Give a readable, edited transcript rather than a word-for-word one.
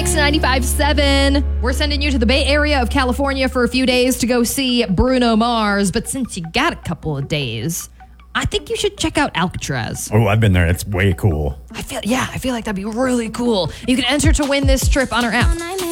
Mix 95.7. We're sending you to the Bay Area of California for a few days to go see Bruno Mars. But since you got a couple of days, I think you should check out Alcatraz. Oh, I've been there. It's way cool. I feel like that'd be really cool. You can enter to win this trip on our app.